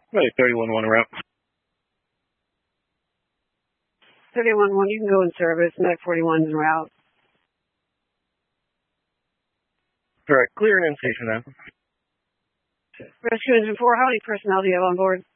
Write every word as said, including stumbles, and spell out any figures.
Right, thirty-one one route. thirty-one one, you can go in service. Med forty-one en route. Correct. Clear and in station now. Rescue Engine four, how many personnel do you have on board?